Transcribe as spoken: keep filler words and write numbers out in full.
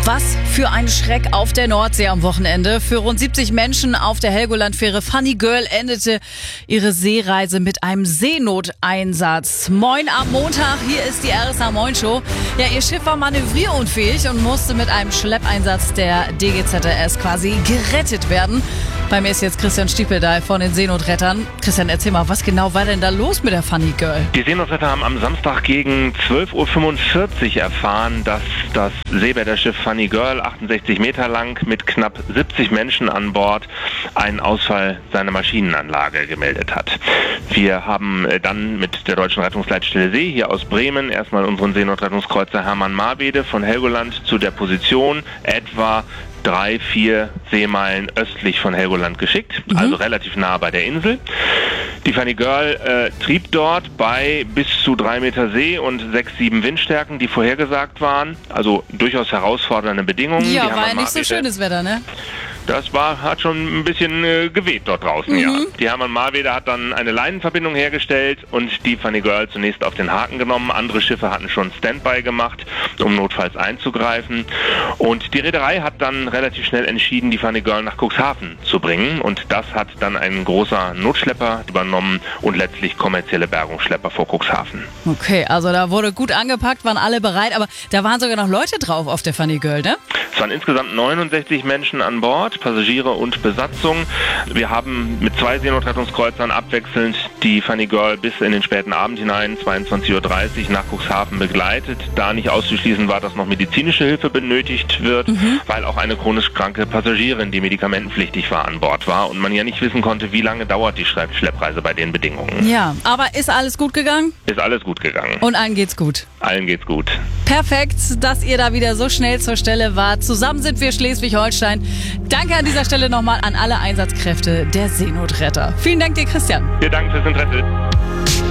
Was für ein Schreck auf der Nordsee am Wochenende. Für rund siebzig Menschen auf der Helgoland-Fähre Funny Girl endete ihre Seereise mit einem Seenoteinsatz. Moin am Montag, hier ist die R S A Moin Show. Ja, ihr Schiff war manövrierunfähig und musste mit einem Schleppeinsatz der D G Z R S quasi gerettet werden. Bei mir ist jetzt Christian Stiepeldey von den Seenotrettern. Christian, erzähl mal, was genau war denn da los mit der Funny Girl? Die Seenotretter haben am Samstag gegen zwölf Uhr fünfundvierzig erfahren, dass das Seebäderschiff Funny Girl, achtundsechzig Meter lang, mit knapp siebzig Menschen an Bord, einen Ausfall seiner Maschinenanlage gemeldet hat. Wir haben dann mit der Deutschen Rettungsleitstelle See hier aus Bremen erstmal unseren Seenotrettungskreuzer Hermann Marwede von Helgoland zu der Position etwa drei, vier Seemeilen östlich von Helgoland geschickt, mhm. also relativ nah bei der Insel. Die Funny Girl äh, trieb dort bei bis zu drei Meter See und sechs, sieben Windstärken, die vorhergesagt waren. Also durchaus herausfordernde Bedingungen. Ja, war ja nicht so schönes Wetter, ne? Das war, hat schon ein bisschen äh, geweht dort draußen, mhm. ja. Die Hermann Marwede hat dann eine Leinenverbindung hergestellt und die Funny Girl zunächst auf den Haken genommen. Andere Schiffe hatten schon Standby gemacht, um notfalls einzugreifen. Und die Reederei hat dann relativ schnell entschieden, die Funny Girl nach Cuxhaven zu bringen. Und das hat dann ein großer Notschlepper übernommen und letztlich kommerzielle Bergungsschlepper vor Cuxhaven. Okay, also da wurde gut angepackt, waren alle bereit, aber da waren sogar noch Leute drauf auf der Funny Girl, ne? Es waren insgesamt neunundsechzig Menschen an Bord, Passagiere und Besatzung. Wir haben mit zwei Seenotrettungskreuzern abwechselnd die Funny Girl bis in den späten Abend hinein, zweiundzwanzig Uhr dreißig, nach Cuxhaven begleitet. Da nicht auszuschließen war, dass noch medizinische Hilfe benötigt wird, mhm. weil auch eine chronisch kranke Passagierin, die medikamentenpflichtig war, an Bord war und man ja nicht wissen konnte, wie lange dauert die Schleppreise bei den Bedingungen. Ja, aber ist alles gut gegangen? Ist alles gut gegangen. Und allen geht's gut? Allen geht's gut. Perfekt, dass ihr da wieder so schnell zur Stelle wart. Zusammen sind wir Schleswig-Holstein. Danke an dieser Stelle nochmal an alle Einsatzkräfte der Seenotretter. Vielen Dank dir, Christian. Wir danken fürs Interesse.